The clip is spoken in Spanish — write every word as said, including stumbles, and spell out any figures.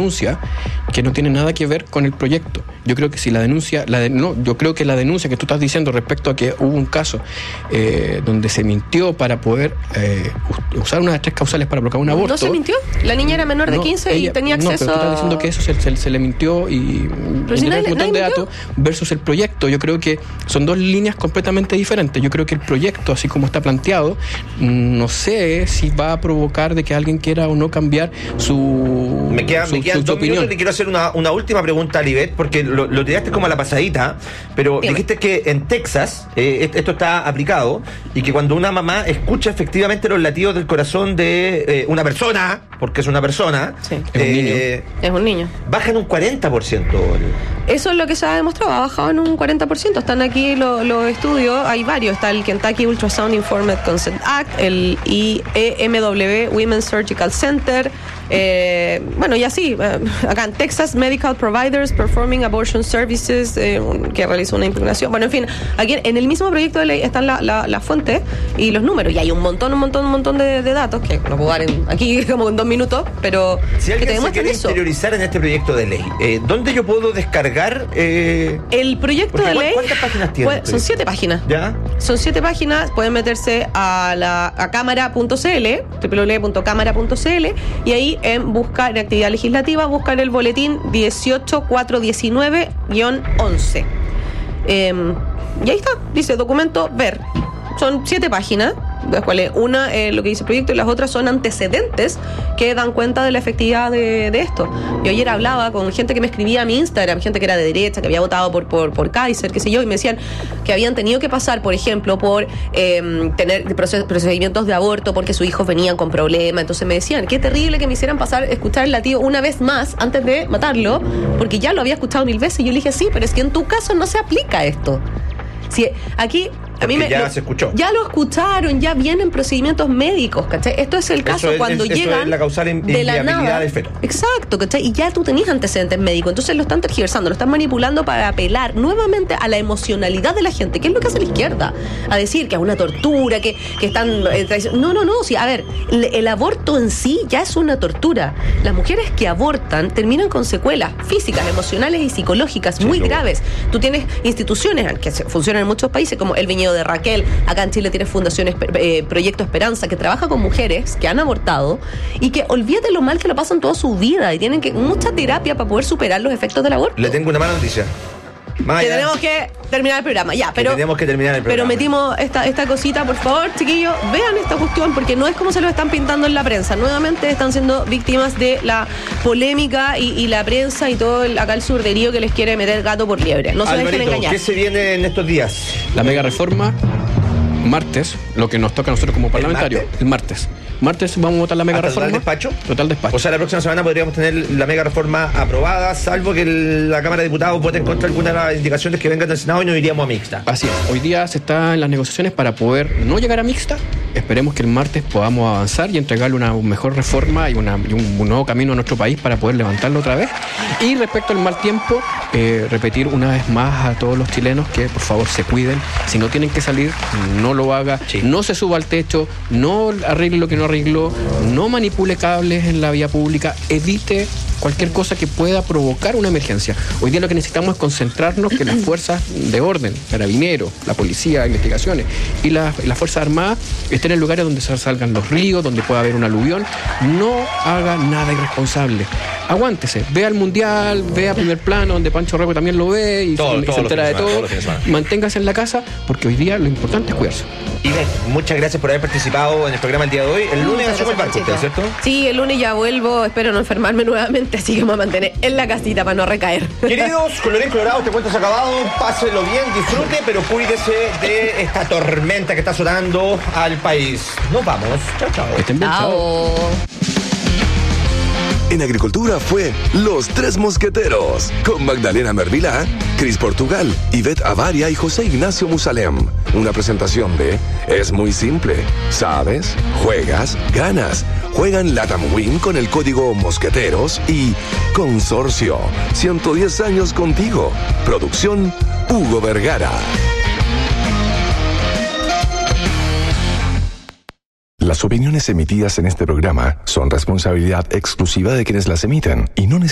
denuncia que no tiene nada que ver con el proyecto. Yo creo que si la denuncia, la de, no, yo creo que la denuncia que tú estás diciendo respecto a que hubo un caso eh, donde se mintió para poder eh, usar una de las tres causales para provocar un aborto. ¿No se mintió? La niña era menor de quince no, ella, y tenía acceso. No, pero tú estás diciendo que eso se, se, se le mintió y pero si nadie, un montón de datos versus el proyecto. Yo creo que son dos líneas completamente diferentes. Yo creo que el proyecto, así como está planteado, no sé si va a provocar de que alguien quiera o no cambiar su Me, queda, su, me quedan su, dos su opinión. minutos y quiero hacer una, una última pregunta a Libet, porque lo, lo tiraste como a la pasadita, pero Dime. dijiste que en Texas eh, esto está aplicado y que cuando una mamá escucha efectivamente los latidos del corazón de eh, una persona, porque es una persona, sí. es, un niño. Eh, es un niño, baja en un cuarenta por ciento. Eso es lo que se ha demostrado, ha bajado en un cuarenta por ciento. Están aquí los, los estudios, hay varios, está el Kentucky Ultrasound Informed Consent Act, el E M W Women's Surgical Center, eh, bueno, y así, eh, acá en Texas, Medical Providers Performing Abortion Services, eh, que realizó una impugnación. Bueno, en fin, aquí en el mismo proyecto de ley están las la, la fuentes y los números, y hay un montón, un montón, un montón de, de datos que no puedo dar en, aquí como en dos minutos, pero si que te alguien se quiere eso. interiorizar en este proyecto de ley, eh, ¿dónde yo puedo descargar? Eh, el proyecto de ley. ¿Cuántas páginas tiene? Puede, son siete páginas. ¿Ya? Son siete páginas, pueden meterse a la a cámara punto c l, doble u doble u doble u punto cámara punto c l, y ahí en buscar en actividad legislativa, buscan el boletín dieciocho mil cuatrocientos diecinueve guión once. Eh, y ahí está, dice documento ver. Son siete páginas, de las cuales una es eh, lo que dice el proyecto y las otras son antecedentes que dan cuenta de la efectividad de, de esto. Yo ayer hablaba con gente que me escribía a mi Instagram, gente que era de derecha, que había votado por, por, por Kaiser, qué sé yo, y me decían que habían tenido que pasar, por ejemplo, por eh, tener procedimientos de aborto porque sus hijos venían con problemas. Entonces me decían, qué terrible que me hicieran pasar, escuchar el latido una vez más antes de matarlo, porque ya lo había escuchado mil veces. Y yo le dije, sí, pero es que en tu caso no se aplica esto. Si aquí a mí me, ya lo, se escuchó. Ya lo escucharon, ya vienen procedimientos médicos, ¿cachai? Esto es el caso es, cuando es, llegan es la causal in, de la nada. Del feto. Exacto, ¿cachai? Y ya tú tenías antecedentes médicos, entonces lo están tergiversando, lo están manipulando para apelar nuevamente a la emocionalidad de la gente, que es lo que hace la izquierda, a decir que es una tortura, que, que están eh, no, no, no, sí, a ver, el, el aborto en sí ya es una tortura. Las mujeres que abortan terminan con secuelas físicas, emocionales y psicológicas sí, muy no. graves. Tú tienes instituciones que funcionan en muchos países, como el Viñedo de Raquel. Acá en Chile tienes Fundación eh, Proyecto Esperanza, que trabaja con mujeres que han abortado y que olvídate lo mal que lo pasan toda su vida y tienen que mucha terapia para poder superar los efectos del aborto. Le tengo una mala noticia. Que tenemos que terminar el programa, ya, pero que tenemos que terminar el programa. Pero metimos esta, esta cosita, por favor, chiquillos, vean esta cuestión, porque no es como se lo están pintando en la prensa. Nuevamente están siendo víctimas de la polémica y, y la prensa y todo el, acá el surderío que les quiere meter gato por liebre. No se Alvarito, dejen engañar. ¿qué se viene en estos días? La mega reforma, martes, lo que nos toca a nosotros como parlamentarios, el martes. Martes vamos a votar la mega reforma. ¿Total despacho? Total despacho. O sea, la próxima semana podríamos tener la mega reforma aprobada, salvo que el, la Cámara de Diputados vote en contra de alguna de las indicaciones que vengan del Senado y nos iríamos a mixta. Así es. Hoy día se está en las negociaciones para poder no llegar a mixta. Esperemos que el martes podamos avanzar y entregarle una mejor reforma y, una, y un, un nuevo camino a nuestro país para poder levantarlo otra vez. Y respecto al mal tiempo, eh, repetir una vez más a todos los chilenos que por favor se cuiden. Si no tienen que salir, no lo haga. Sí. No se suba al techo, no arregle lo que no arregló, no manipule cables en la vía pública, evite cualquier cosa que pueda provocar una emergencia. Hoy día lo que necesitamos es concentrarnos que las fuerzas de orden, carabineros, la policía, investigaciones y las la Fuerzas Armadas estén en lugares donde salgan los ríos, donde pueda haber un aluvión. No haga nada irresponsable. Aguántese, vea el Mundial, vea Primer Plano, donde Pancho Rego también lo ve y, todo, y se entera de todo. Manténgase en la casa, porque hoy día lo importante es cuidarse. Ivette, muchas gracias por haber participado en el programa el día de hoy. El lunes asumo el barco, ¿usted, cierto? Sí, el lunes ya vuelvo, espero no enfermarme nuevamente, así que me voy a mantener en la casita para no recaer. Queridos, colorín colorado, este cuento se ha acabado, páselo bien, disfrute, pero cuídese de esta tormenta que está azotando al país. Nos vamos, chao, chao. Estén bien, chao. En Agricultura fue Los Tres Mosqueteros, con Magdalena Mervilá, Cris Portugal, Ivette Avaria y José Ignacio Musalem. Una presentación de Es muy simple. ¿Sabes? Juegas, ganas. Juegan Latam Win con el código Mosqueteros y Consorcio. ciento diez años contigo. Producción Hugo Vergara. Las opiniones emitidas en este programa son responsabilidad exclusiva de quienes las emiten y no necesariamente